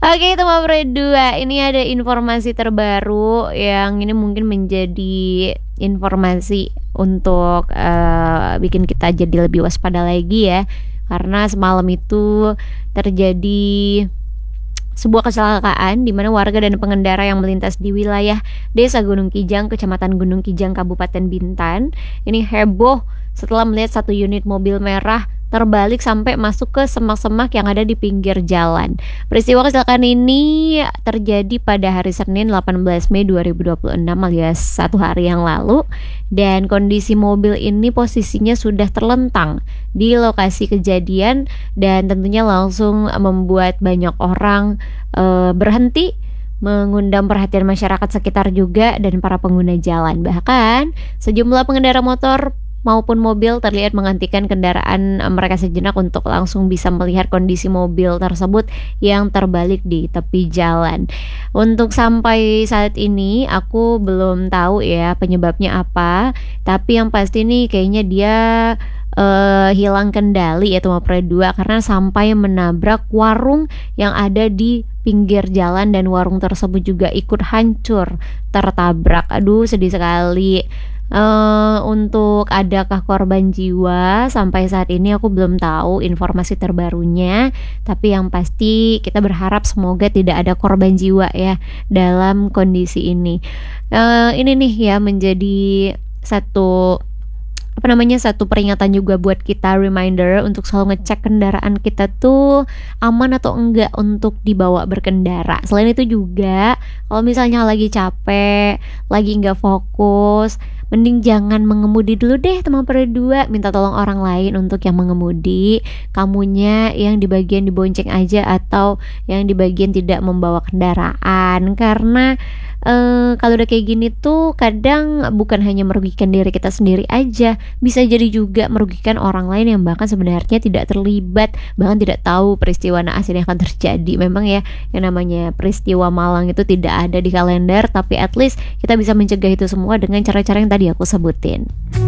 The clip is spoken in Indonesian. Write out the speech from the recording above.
Oke, itu mah berdua. Ini ada informasi terbaru yang ini mungkin menjadi informasi untuk bikin kita jadi lebih waspada lagi ya. Karena semalam itu terjadi sebuah kecelakaan di mana warga dan pengendara yang melintas di wilayah Desa Gunung Kijang, Kecamatan Gunung Kijang, Kabupaten Bintan, ini heboh setelah melihat satu unit mobil merah terbalik sampai masuk ke semak-semak yang ada di pinggir jalan. Peristiwa kecelakaan ini terjadi pada hari Senin 18 Mei 2026 alias satu hari yang lalu, dan kondisi mobil ini posisinya sudah terlentang di lokasi kejadian dan tentunya langsung membuat banyak orang berhenti, mengundang perhatian masyarakat sekitar juga dan para pengguna jalan. Bahkan sejumlah pengendara motor maupun mobil terlihat menghentikan kendaraan mereka sejenak untuk langsung bisa melihat kondisi mobil tersebut yang terbalik di tepi jalan. Untuk sampai saat ini aku belum tahu ya penyebabnya apa, tapi yang pasti nih kayaknya dia hilang kendali ya Mapre 2 karena sampai menabrak warung yang ada di pinggir jalan dan warung tersebut juga ikut hancur tertabrak. Aduh, sedih sekali. Untuk adakah korban jiwa sampai saat ini aku belum tahu informasi terbarunya, tapi yang pasti kita berharap semoga tidak ada korban jiwa ya dalam kondisi ini. Ini nih ya menjadi satu peringatan juga buat kita, reminder untuk selalu ngecek kendaraan kita tuh aman atau enggak untuk dibawa berkendara. Selain itu juga kalau misalnya lagi capek, lagi nggak fokus, mending jangan mengemudi dulu deh teman berdua, minta tolong orang lain untuk yang mengemudi, kamunya yang di bagian dibonceng aja atau yang di bagian tidak membawa kendaraan. Karena kalau udah kayak gini tuh kadang bukan hanya merugikan diri kita sendiri aja, bisa jadi juga merugikan orang lain yang bahkan sebenarnya tidak terlibat, bahkan tidak tahu peristiwa naas ini akan terjadi. Memang ya yang namanya peristiwa malang itu tidak ada di kalender, tapi at least kita bisa mencegah itu semua dengan cara-cara yang tadi aku sebutin.